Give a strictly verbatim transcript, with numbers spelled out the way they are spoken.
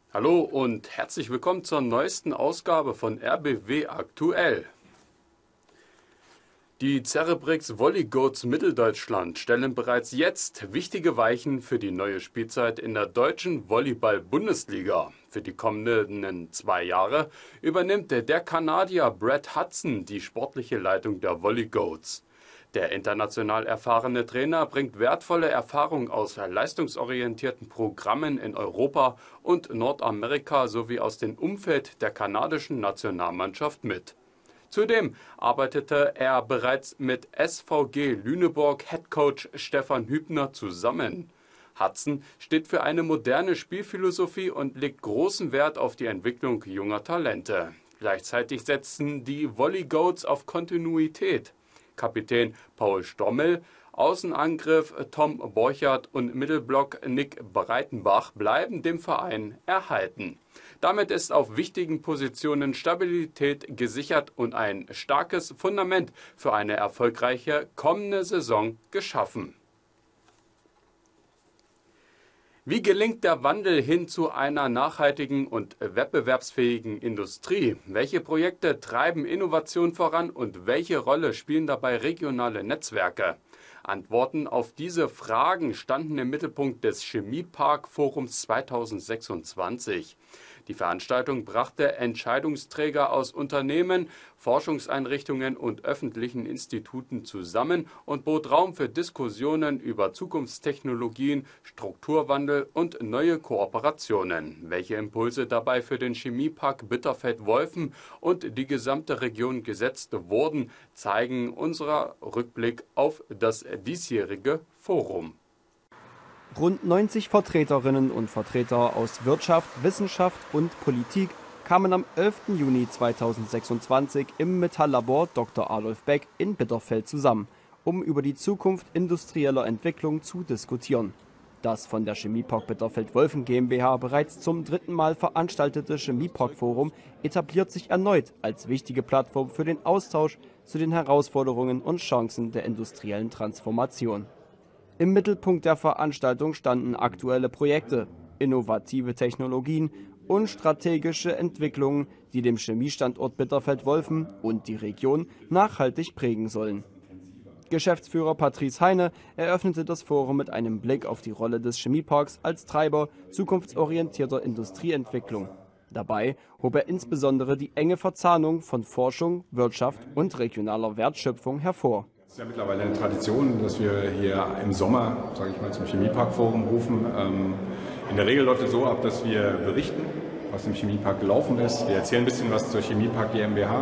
Hallo und herzlich willkommen zur neuesten Ausgabe von R B W Aktuell. Die Cerebrix Volleygoats Mitteldeutschland stellen bereits jetzt wichtige Weichen für die neue Spielzeit in der deutschen Volleyball-Bundesliga. Für die kommenden zwei Jahre übernimmt der Kanadier Brad Hudson die sportliche Leitung der Volleygoats. Der international erfahrene Trainer bringt wertvolle Erfahrung aus leistungsorientierten Programmen in Europa und Nordamerika sowie aus dem Umfeld der kanadischen Nationalmannschaft mit. Zudem arbeitete er bereits mit S V G Lüneburg Headcoach Stefan Hübner zusammen. Hudson steht für eine moderne Spielphilosophie und legt großen Wert auf die Entwicklung junger Talente. Gleichzeitig setzen die Volleygoats auf Kontinuität. Kapitän Paul Stommel, Außenangriff Tom Borchardt und Mittelblock Nick Breitenbach bleiben dem Verein erhalten. Damit ist auf wichtigen Positionen Stabilität gesichert und ein starkes Fundament für eine erfolgreiche kommende Saison geschaffen. Wie gelingt der Wandel hin zu einer nachhaltigen und wettbewerbsfähigen Industrie? Welche Projekte treiben Innovation voran und welche Rolle spielen dabei regionale Netzwerke? Antworten auf diese Fragen standen im Mittelpunkt des Chemiepark-Forums zweitausendsechsundzwanzig. Die Veranstaltung brachte Entscheidungsträger aus Unternehmen, Forschungseinrichtungen und öffentlichen Instituten zusammen und bot Raum für Diskussionen über Zukunftstechnologien, Strukturwandel und neue Kooperationen. Welche Impulse dabei für den Chemiepark Bitterfeld-Wolfen und die gesamte Region gesetzt wurden, zeigen unser Rückblick auf das diesjährige Forum. Rund neunzig Vertreterinnen und Vertreter aus Wirtschaft, Wissenschaft und Politik kamen am elften Juni zweitausendsechsundzwanzig im Metalllabor Doktor Adolf Beck in Bitterfeld zusammen, um über die Zukunft industrieller Entwicklung zu diskutieren. Das von der Chemiepark Bitterfeld-Wolfen GmbH bereits zum dritten Mal veranstaltete Chemiepark-Forum etabliert sich erneut als wichtige Plattform für den Austausch zu den Herausforderungen und Chancen der industriellen Transformation. Im Mittelpunkt der Veranstaltung standen aktuelle Projekte, innovative Technologien und strategische Entwicklungen, die den Chemiestandort Bitterfeld-Wolfen und die Region nachhaltig prägen sollen. Geschäftsführer Patrice Heine eröffnete das Forum mit einem Blick auf die Rolle des Chemieparks als Treiber zukunftsorientierter Industrieentwicklung. Dabei hob er insbesondere die enge Verzahnung von Forschung, Wirtschaft und regionaler Wertschöpfung hervor. Es ist ja mittlerweile eine Tradition, dass wir hier im Sommer, sage ich mal, zum Chemiepark-Forum rufen. In der Regel läuft es so ab, dass wir berichten, was im Chemiepark gelaufen ist. Wir erzählen ein bisschen was zur Chemiepark GmbH.